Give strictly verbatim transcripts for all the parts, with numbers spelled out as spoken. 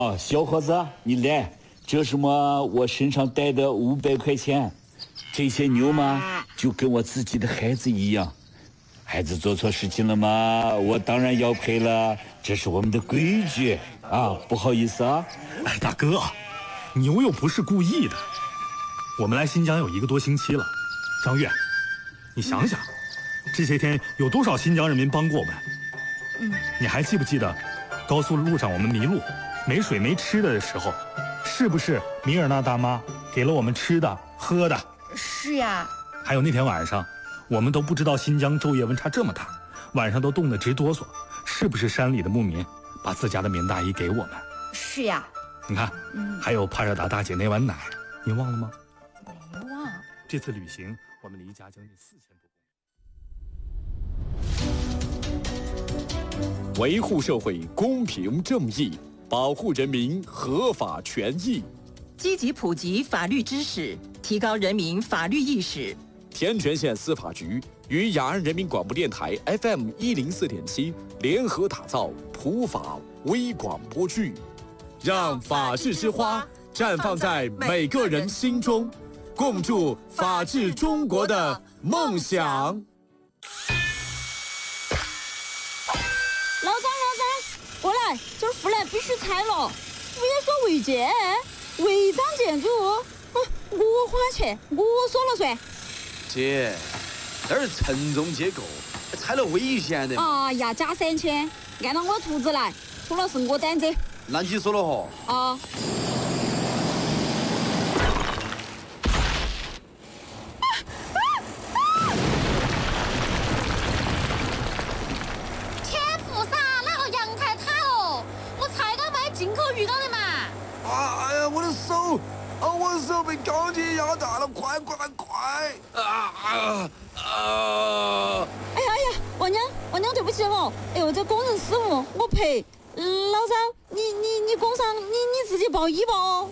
哦，小伙子，你来，这是么我身上带的五百块钱。这些牛嘛，就跟我自己的孩子一样。孩子做错事情了嘛，我当然要赔了，这是我们的规矩啊！不好意思啊。 哎，大哥，牛又不是故意的。我们来新疆有一个多星期了，张月，你想想，这些天有多少新疆人民帮过我们？嗯，你还记不记得，高速路上我们迷路？没水没吃的的时候，是不是米尔纳大妈给了我们吃的喝的？ 是呀。 还有那天晚上，我们都不知道新疆昼夜温差这么大，晚上都冻得直哆嗦，是不是山里的牧民把自家的棉大衣给我们？ 是呀。 你看，嗯、还有帕热达大姐那碗奶，你忘了吗？ 没忘。 这次旅行我们离家将近四千多公里。维护社会公平正义，保护人民合法权益， 积极普及法律知识，提高人民法律意识。 天全县司法局与雅安人民广播电台 F M 一零四点七联合打造普法微广播剧，让法治之花绽放在每个人心中，共筑法治中国的梦想。 老张，老张，过来，这儿湖南必须拆了，为所违建，违章建筑，嗯，我花钱，我说了算。 姐，这儿承重结构，拆了危险的。 哎呀，加三千，按照我图纸来，出了是我担子。 那你说了吼？ 啊。 进口鱼缸的嘛！啊！哎呀，我的手！啊，我的手被钢筋压断了！快快快！啊啊啊！ 哎呀哎呀，王娘，王娘，对不起哦！哎呦，这工人失误，我赔。老张，你你你工伤，你你自己报医吧哦。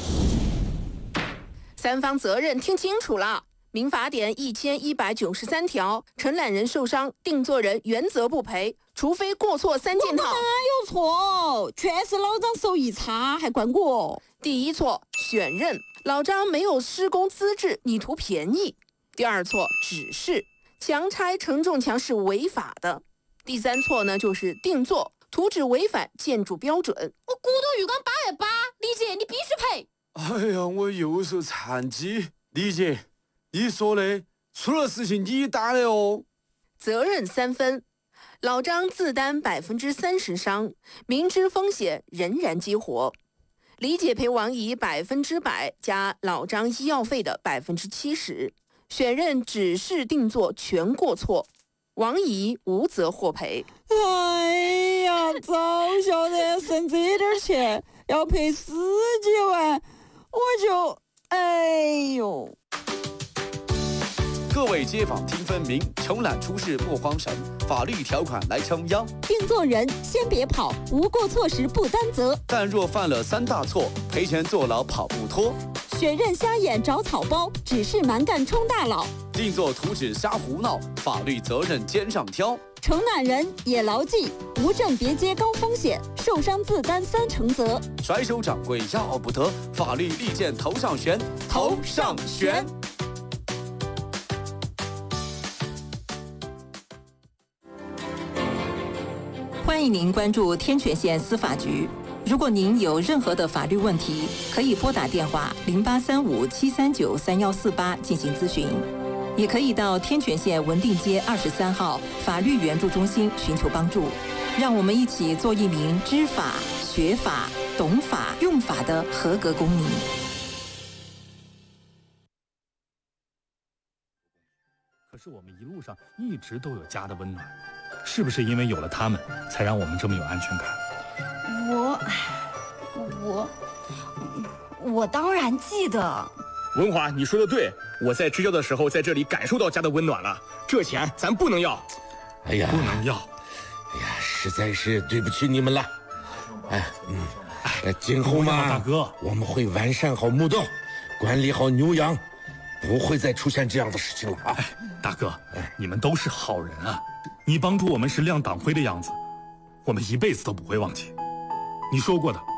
三方责任听清楚了。民法典一千一百九十三条，承揽人受伤，定作人原则不赔，除非过错三件套。 哪有错？全是老张手艺差，还怪我。 第一错，选任，老张没有施工资质，你图便宜。第二错，指示，强拆承重墙是违法的。第三错呢，就是定做，图纸违反建筑标准。 我骨头浴缸八百八，李姐你必须赔。 哎呀，我右手残疾，李姐。你说的，出了事情你担的哦。 责任三分，老张自担百分之三十伤，明知风险仍然激活。李姐赔王姨百分之百加老张医药费的百分之七十。选任指示定做全过错，王姨无责获赔。 哎呀，早晓得省这点钱要赔十几万，我就哎呦。 各位街坊听分明，承揽出事莫慌神，法律条款来撑腰。 定做人先别跑，无过错时不担责。 但若犯了三大错，赔钱坐牢跑不脱。 选任瞎眼找草包，指示蛮干充大佬。 定做图纸瞎胡闹，法律责任肩上挑。 承揽人也牢记，无证别接高风险，受伤自担三成责。 甩手掌柜要不得，法律利剑头上悬，头上悬。 欢迎您关注天全县司法局。如果您有任何的法律问题，可以拨打电话零八三五七三九三幺四八进行咨询，也可以到天全县文定街二十三号法律援助中心寻求帮助。让我们一起做一名知法、学法、懂法、用法的合格公民。 可是我们一路上一直都有家的温暖，是不是因为有了他们，才让我们这么有安全感？ 我，我，我当然记得。 文华，你说的对，我在支教的时候在这里感受到家的温暖了。这钱咱不能要。 哎呀，不能要。 哎呀，实在是对不起你们了。哎，嗯，哎，今后嘛， 大哥， 我们会完善好墓道，管理好牛羊，不会再出现这样的事情了啊！ 哎，大哥，哎，你们都是好人啊！你帮助我们是亮党徽的样子，我们一辈子都不会忘记。你说过的，